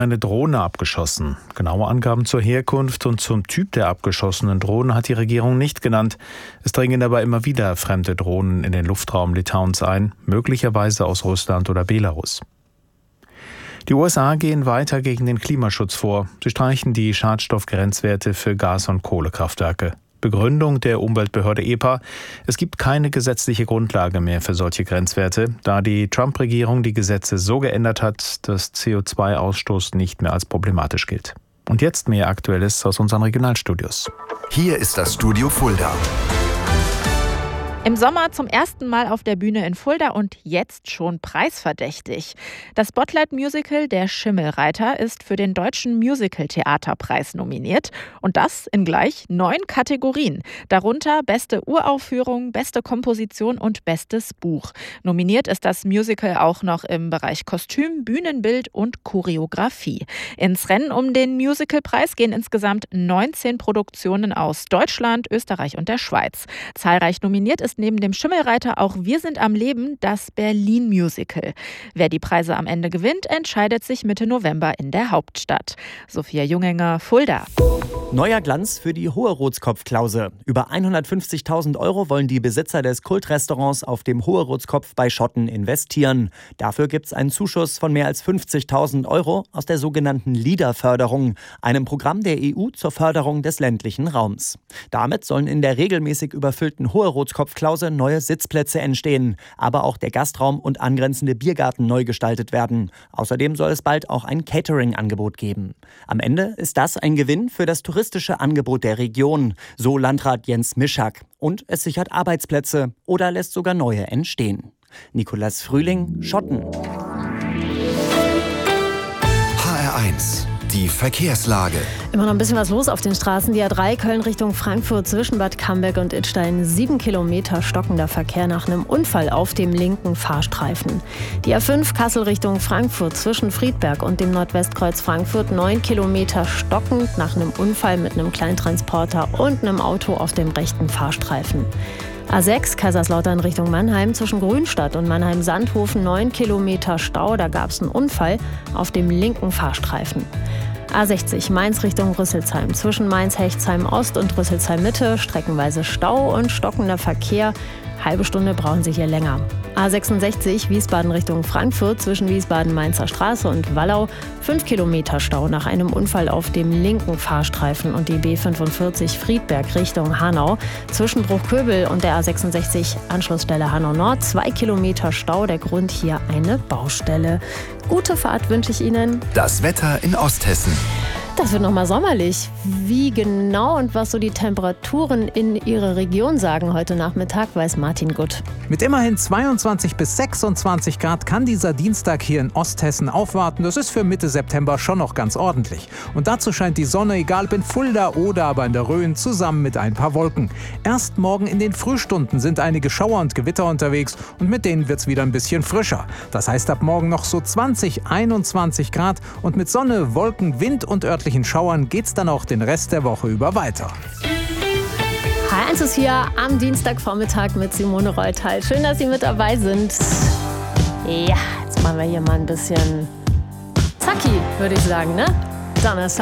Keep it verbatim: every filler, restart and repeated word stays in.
eine Drohne abgeschossen. Genaue Angaben zur Herkunft und zum Typ der abgeschossenen Drohne hat die Regierung nicht genannt. Es dringen aber immer wieder fremde Drohnen in den Luftraum Litauens ein, möglicherweise aus Russland oder Belarus. Die U S A gehen weiter gegen den Klimaschutz vor. Sie streichen die Schadstoffgrenzwerte für Gas- und Kohlekraftwerke. Begründung der Umweltbehörde E P A: Es gibt keine gesetzliche Grundlage mehr für solche Grenzwerte, da die Trump-Regierung die Gesetze so geändert hat, dass C O zwei Ausstoß nicht mehr als problematisch gilt. Und jetzt mehr Aktuelles aus unseren Regionalstudios. Hier ist das Studio Fulda. Im Sommer zum ersten Mal auf der Bühne in Fulda und jetzt schon preisverdächtig. Das Spotlight-Musical Der Schimmelreiter ist für den Deutschen Musical-Theaterpreis nominiert. Und das in gleich neun Kategorien. Darunter beste Uraufführung, beste Komposition und bestes Buch. Nominiert ist das Musical auch noch im Bereich Kostüm, Bühnenbild und Choreografie. Ins Rennen um den Musicalpreis gehen insgesamt neunzehn Produktionen aus Deutschland, Österreich und der Schweiz. Zahlreich nominiert ist neben dem Schimmelreiter auch Wir sind am Leben, das Berlin-Musical. Wer die Preise am Ende gewinnt, entscheidet sich Mitte November in der Hauptstadt. Sophia Jungenger, Fulda. Neuer Glanz für die Hohe-Rotskopf-Klause. Über hundertfünfzigtausend Euro wollen die Besitzer des Kultrestaurants auf dem Hohe-Rotskopf bei Schotten investieren. Dafür gibt es einen Zuschuss von mehr als fünfzigtausend Euro aus der sogenannten LEADER-Förderung, einem Programm der E U zur Förderung des ländlichen Raums. Damit sollen in der regelmäßig überfüllten Hohe-Rotskopf-Klause neue Sitzplätze entstehen, aber auch der Gastraum und angrenzende Biergarten neu gestaltet werden. Außerdem soll es bald auch ein Catering-Angebot geben. Am Ende ist das ein Gewinn für das touristische Angebot der Region, so Landrat Jens Mischak. Und es sichert Arbeitsplätze oder lässt sogar neue entstehen. Nicolas Frühling, Schotten. H R eins, die Verkehrslage. Immer noch ein bisschen was los auf den Straßen. Die A drei Köln Richtung Frankfurt zwischen Bad Camberg und Idstein. Sieben Kilometer stockender Verkehr nach einem Unfall auf dem linken Fahrstreifen. Die A fünf Kassel Richtung Frankfurt zwischen Friedberg und dem Nordwestkreuz Frankfurt. Neun Kilometer stockend nach einem Unfall mit einem Kleintransporter und einem Auto auf dem rechten Fahrstreifen. A sechs Kaiserslautern Richtung Mannheim zwischen Grünstadt und Mannheim-Sandhofen. Neun Kilometer Stau, da gab es einen Unfall auf dem linken Fahrstreifen. A sechzig Mainz Richtung Rüsselsheim zwischen Mainz-Hechtsheim Ost und Rüsselsheim Mitte. Streckenweise Stau und stockender Verkehr. Halbe Stunde brauchen Sie hier länger. A sechsundsechzig Wiesbaden Richtung Frankfurt zwischen Wiesbaden-Mainzer Straße und Wallau. Fünf Kilometer Stau nach einem Unfall auf dem linken Fahrstreifen. Und die B fünfundvierzig Friedberg Richtung Hanau zwischen Bruchköbel und der A sechsundsechzig Anschlussstelle Hanau Nord. Zwei Kilometer Stau, der Grund hier eine Baustelle. Gute Fahrt wünsche ich Ihnen. Das Wetter in Osthessen. Das wird nochmal sommerlich. Wie genau und was so die Temperaturen in Ihrer Region sagen heute Nachmittag, weiß Martin Gutt. Mit immerhin zweiundzwanzig bis sechsundzwanzig Grad kann dieser Dienstag hier in Osthessen aufwarten. Das ist für Mitte September schon noch ganz ordentlich. Und dazu scheint die Sonne, egal ob in Fulda oder aber in der Rhön, zusammen mit ein paar Wolken. Erst morgen in den Frühstunden sind einige Schauer und Gewitter unterwegs und mit denen wird es wieder ein bisschen frischer. Das heißt ab morgen noch so zwanzig, einundzwanzig Grad und mit Sonne, Wolken, Wind und örtlichen Schauern geht's dann auch den Rest der Woche über weiter. H eins ist hier am Dienstagvormittag mit Simone Reutal. Schön, dass Sie mit dabei sind. Ja, jetzt machen wir hier mal ein bisschen Zacki, würde ich sagen, ne? Donnerstag.